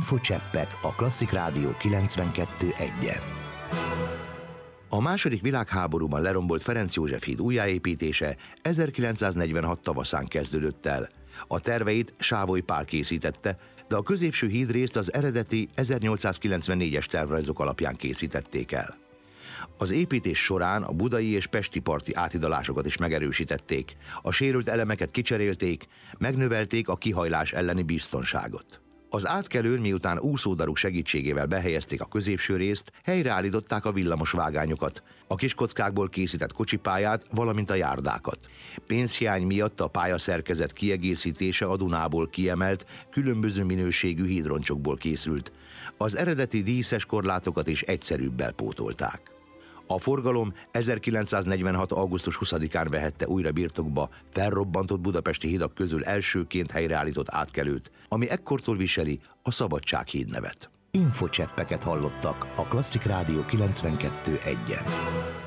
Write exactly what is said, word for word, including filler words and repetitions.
Infocseppek a Klasszik Rádió kilencvenkettő egyen. A második világháborúban lerombolt Ferenc József híd újjáépítése ezerkilencszáznegyvenhat tavaszán kezdődött el. A terveit Sávoly Pál készítette, de a középső hídrészt az eredeti ezernyolcszázkilencvennégyes tervrajzok alapján készítették el. Az építés során a budai és pesti parti áthidalásokat is megerősítették, a sérült elemeket kicserélték, megnövelték a kihajlás elleni biztonságot. Az átkelőn, miután úszódaruk segítségével behelyezték a középső részt, helyreállították a villamos vágányokat, a kiskockákból készített kocsipályát, valamint a járdákat. Pénzhiány miatt a pályaszerkezet kiegészítése a Dunából kiemelt, különböző minőségű hídroncsokból készült. Az eredeti díszes korlátokat is egyszerűbbel pótolták. A forgalom ezerkilencszáznegyvenhat. augusztus huszadikán vehette újra birtokba felrobbantott budapesti hidak közül elsőként helyreállított átkelőt, ami ekkortól viseli a Szabadsághíd nevet. Infocseppeket hallottak a Klasszik Rádió kilencvenkettő egyen.